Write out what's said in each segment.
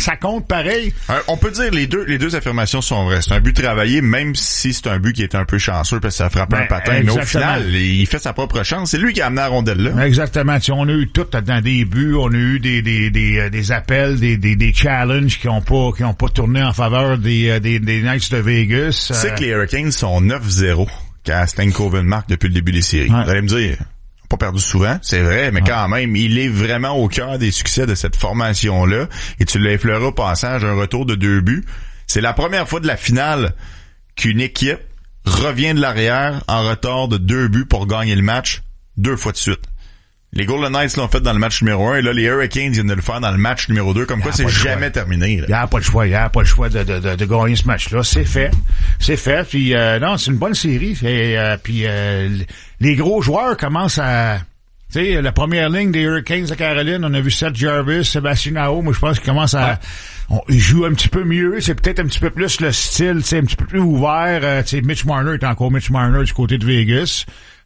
ça compte pareil. On peut dire les deux affirmations sont vraies. C'est un but travaillé, même si c'est un but qui est un peu chanceux parce que ça frappe un patin. Mais au final, il fait sa propre chance. C'est lui qui a amené la rondelle là. Exactement. T'sais, on a eu tout dans des buts, on a eu des appels, des challenges qui ont pas tourné en faveur des Knights de Vegas. Tu sais que les Hurricanes sont 9-0 quand Stankoven marque depuis le début des séries. Vous allez me dire, pas perdu souvent, c'est vrai, mais quand même, il est vraiment au cœur des succès de cette formation-là. Et tu l'as effleuré au passage, un retour de 2 buts. C'est la première fois de la finale qu'une équipe revient de l'arrière en retard de 2 buts pour gagner le match 2 fois de suite. Les Golden Knights l'ont fait dans le match numéro 1 et là, les Hurricanes viennent de le faire dans le match numéro 2. Comme quoi, c'est jamais terminé. Là. Il n'y a pas le choix de gagner ce match-là. C'est fait. Puis, non, c'est une bonne série. Puis, les gros joueurs commencent à... Tu sais, la première ligne des Hurricanes de Caroline, on a vu Seth Jarvis, Sébastien Aho. Moi, je pense qu'ils commencent à... Ils jouent un petit peu mieux. C'est peut-être un petit peu plus le style, tu sais, un petit peu plus ouvert. Tu sais, Mitch Marner est encore Mitch Marner du côté de Vegas.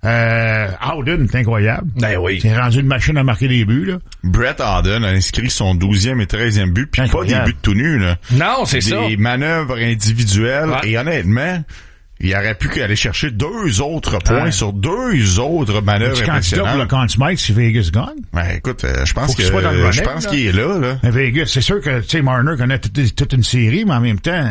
Howden est incroyable. Ben oui. C'est rendu une machine à marquer des buts, là. Brett Howden a inscrit son 12e et 13e but, puis pas des buts tout nus, là. Non, c'est ça. Des manœuvres individuelles, et honnêtement, il aurait pu aller chercher 2 autres points sur 2 autres manœuvres impressionnantes. Pour le Conn Smythe si Vegas gagne. Ben, écoute, je pense qu'il est là. Mais Vegas, c'est sûr que, tu sais, Marner connaît toute une série, mais en même temps,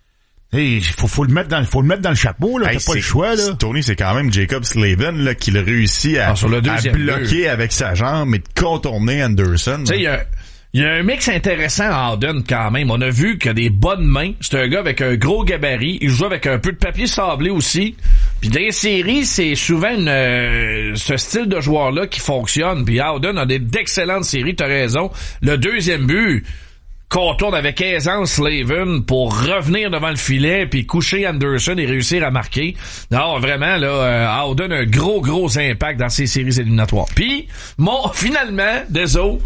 il faut le mettre dans le chapeau, là. T'as pas le choix, là. Tony, c'est quand même Jacob Slavin, là, qui le réussit à bloquer avec sa jambe et de contourner Anderson. Tu sais, il y a un mix intéressant à Howden quand même. On a vu qu'il a des bonnes mains. C'est un gars avec un gros gabarit. Il joue avec un peu de papier sablé aussi. Puis dans les séries, c'est souvent ce style de joueur-là qui fonctionne. Puis Howden a d'excellentes séries, t'as raison. Le 2e but contourne avec aisance Slavin pour revenir devant le filet puis coucher Anderson et réussir à marquer. Non, vraiment, là, Howden a un gros impact dans ces séries éliminatoires. Puis, finalement, désolé,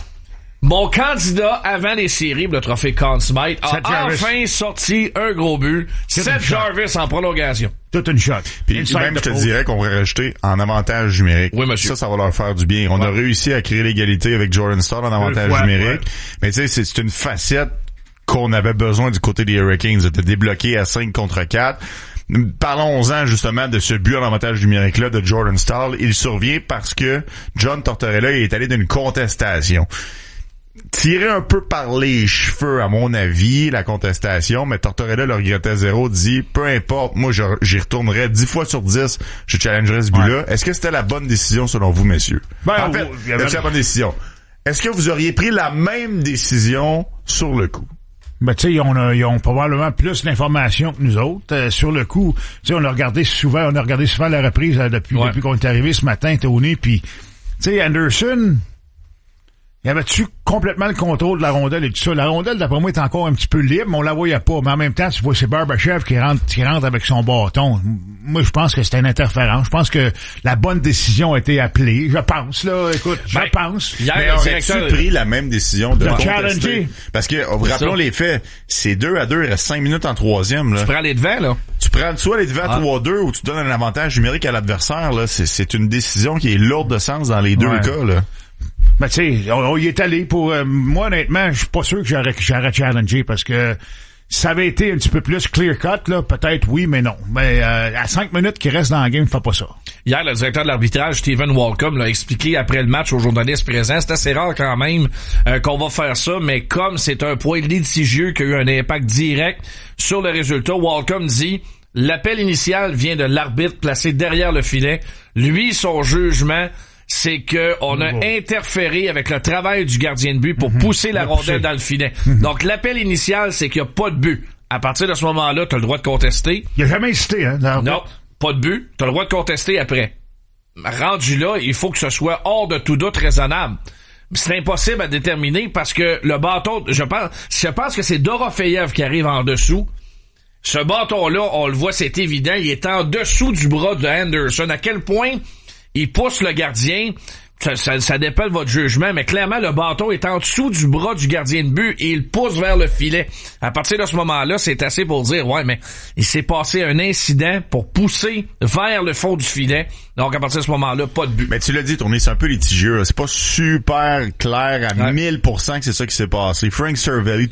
mon candidat avant les séries pour le trophée Conn Smythe a enfin sorti un gros but. Seth Jarvis en prolongation. Toute une shot. Puis même, je te dirais qu'on pourrait rajouter en avantage numérique. Oui, monsieur. Ça va leur faire du bien. On a réussi à créer l'égalité avec Jordan Staal en avantage numérique. Mais tu sais, c'est une facette qu'on avait besoin du côté des Hurricanes, de débloquer à 5 contre 4. Parlons-en justement de ce but en avantage numérique-là de Jordan Staal. Il survient parce que John Tortorella est allé d'une contestation. Tiré un peu par les cheveux, à mon avis, la contestation, mais Tortorella le regrettait 0, dit, peu importe, moi, j'y retournerais 10 fois sur 10, je challengerais ce but-là. Est-ce que c'était la bonne décision selon vous, messieurs? En fait, c'est la bonne décision. Est-ce que vous auriez pris la même décision sur le coup? Ben, tu sais, ils ont probablement plus d'informations que nous autres. Sur le coup, tu sais, on a regardé souvent la reprise depuis qu'on est arrivé ce matin, Tony, puis, tu sais, Anderson, il avait-tu complètement le contrôle de la rondelle et tout ça? La rondelle, d'après moi, est encore un petit peu libre, mais on la voyait pas. Mais en même temps, tu vois, c'est Barbashev qui rentre avec son bâton. Moi, je pense que c'était une interférence. Je pense que la bonne décision a été appelée. Je pense, là. Écoute, je pense. Mais aurais-tu pris la même décision de contester? Parce que, rappelons les faits. C'est 2-2, il reste 5 minutes en 3e, là. Tu prends les devants, là. Tu prends soit les devants 3-2 ou tu donnes un avantage numérique à l'adversaire, là. C'est une décision qui est lourde de sens dans les deux cas, là. Ben, tu sais, on y est allé pour... moi, honnêtement, je suis pas sûr que j'aurais challengé parce que ça avait été un petit peu plus clear-cut, là, peut-être oui, mais non. Mais à 5 minutes qu'il reste dans la game, fais pas ça. Hier, le directeur de l'arbitrage, Stephen Walcom, l'a expliqué après le match aux journalistes présents. C'est assez rare quand même qu'on va faire ça, mais comme c'est un point litigieux qui a eu un impact direct sur le résultat, Walcom dit... L'appel initial vient de l'arbitre placé derrière le filet. Lui, son jugement... c'est que on a interféré avec le travail du gardien de but pour pousser la rondelle dans le filet. Donc, l'appel initial, c'est qu'il n'y a pas de but. À partir de ce moment-là, tu as le droit de contester. Il a jamais hésité, hein? Non, pas de but. Tu as le droit de contester après. Rendu là, il faut que ce soit hors de tout doute raisonnable. C'est impossible à déterminer parce que le bâton, je pense que c'est Dorofeyev qui arrive en dessous. Ce bâton-là, on le voit, c'est évident, il est en dessous du bras de Anderson. À quel point il pousse le gardien, ça dépend de votre jugement, mais clairement, le bâton est en dessous du bras du gardien de but et il pousse vers le filet. À partir de ce moment-là, c'est assez pour dire, ouais, mais il s'est passé un incident pour pousser vers le fond du filet. Donc, à partir de ce moment-là, pas de but. Mais tu l'as dit, Tony, c'est un peu litigieux. C'est pas super clair à 1000% que c'est ça qui s'est passé. Frank Cervelli, tout